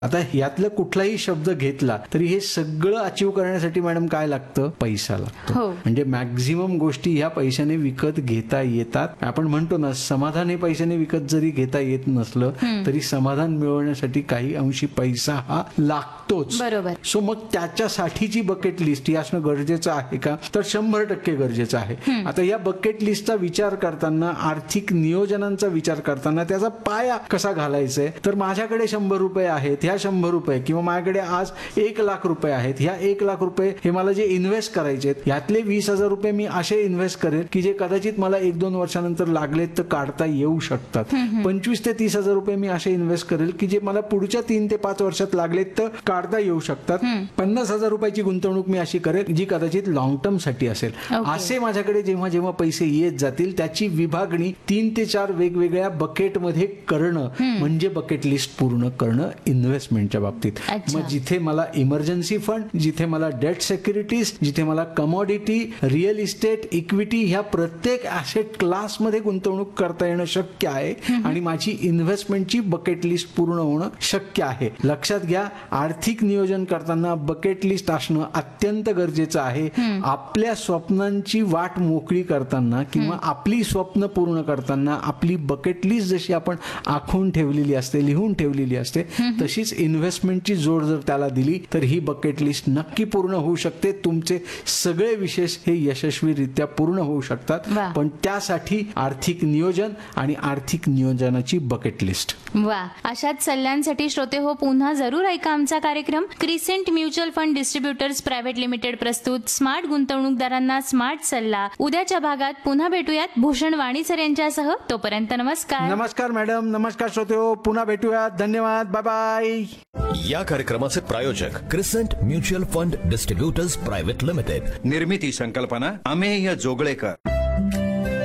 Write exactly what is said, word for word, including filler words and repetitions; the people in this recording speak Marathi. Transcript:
आता यातलं कुठलाही शब्द घेतला तरी हे सगळं अचीव करण्यासाठी मॅडम काय लागतं? पैसा लागतो. हो. म्हणजे मॅक्झिमम गोष्टी ह्या पैशाने विकत घेता येतात. आपण म्हणतो ना, समाधान हे पैशाने विकत जरी घेता येत नसलं तरी समाधान मिळवण्यासाठी काही अंशी पैसा हा लागतोच. बरोबर. सो मग त्याच्यासाठीची बकेट लिस्ट ही असणं गरजेचं आहे का? तर शंभर टक्के गरजेचं आहे. आता या बकेट लिस्टचा विचार करताना, आर्थिक नियोजनांचा विचार करताना त्याचा पाया कसा घालायचा आहे? तर माझ्याकडे शंभर रुपये आहेत, ह्या शंभर रुपये किंवा माझ्याकडे आज एक लाख रुपये आहेत, ह्या एक लाख रुपये हे मला जे इन्व्हेस्ट करायचे आहेत, यातले वीस हजार रुपये मी असे इन्व्हेस्ट करेल की जे कदाचित मला एक दोन वर्षानंतर लागले तर काढता येऊ शकतात. पंचवीस ते तीस हजार रुपये मी असे इन्व्हेस्ट करेल की जे मला पुढच्या तीन ते पाच वर्षात लागले तर काढता येऊ शकतात. पन्नास हजार रुपयाची गुंतवणूक मी अशी करेल जी कदाचित लॉंग टर्म साठी असेल. असे माझ्याकडे जेव्हा जेव्हा पैसे येत जातील त्याची विभागणी तीन ते चार वेगवेगळ्या बकेटमध्ये करणं म्हणजे बकेट लिस्ट पूर्ण करणं इन्व्हेस्टमेंटच्या बाबतीत. मग जिथे मला इमर्जन्सी फंड, जिथे मला डेट सिक्युरिटीज, जिथे मला कमॉडिटी, रिअल इस्टेट, इक्विटी ह्या प्रत्येक ऍसेट क्लासमध्ये गुंतवणूक करता येणं शक्य आहे आणि माझी इन्व्हेस्टमेंटची बकेट लिस्ट पूर्ण होणं शक्य आहे. लक्षात घ्या, आर्थिक नियोजन करताना बकेट लिस्ट असणं अत्यंत गरजेचं आहे. आपल्या स्वप्नांची वाट मोकळी करताना किंवा आपली स्वप्न पूर्ण करताना आपली बकेट लिस्ट जशी आपण आखून ठेवलेली असते, लिहून ठेवलेली असते, तशीच इन्व्हेस्टमेंटची जोड जर त्याला दिली तर ही बकेट लिस्ट नक्की पूर्ण होऊ शकते. तुमचे सगळे विशेष हे यशस्वीरित्या पूर्ण होऊ शकतात. पण त्यासाठी आर्थिक नियोजन आणि आर्थिक नियोजनाची बकेट लिस्ट. वा, अशाच सल्ल्यांसाठी श्रोते हो, पुन्हा जरूर ऐका आमचा कार्यक्रम. Crescent mutual fund distributors private limited प्रस्तुत स्मार्ट गुंतवणूकदारांना स्मार्ट सल्ला. उद्याच्या भागात पुन्हा भेटूयात भूषण वाणीसर यांच्यासह. तोपर्यंत नमस्कार. नमस्कार मॅडम. नमस्कार श्रोते हो, पुन्हा भेटूयात. धन्यवाद. Bye bye. या कार्यक्रमाचे प्रायोजक crescent mutual fund distributors private limited. निर्मिती संकल्पना अमेय जोगळेकर.